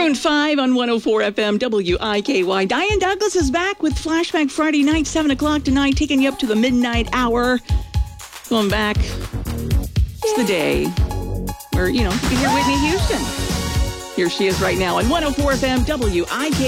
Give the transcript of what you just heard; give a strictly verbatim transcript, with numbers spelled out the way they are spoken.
Noon five on one oh four F M W I K Y. Diane Douglas is back with Flashback Friday night, seven o'clock tonight, taking you up to the midnight hour. Going back. It's the day where, you know, you can hear Whitney Houston. Here she is right now on one oh four F M W I K